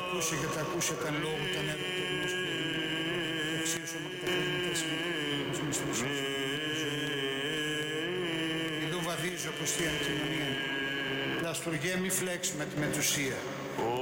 ακούσει και τα ακούσει τα λόγου, τα νεύρα, τα γνώση, τα εξίσωμα και τα κλίνητα συμμετοχής μυστούς. Ιδού βαδίζω πως θείαν κοινωνία. Πλαστουργέ μη φλέξ με τη μετουσία.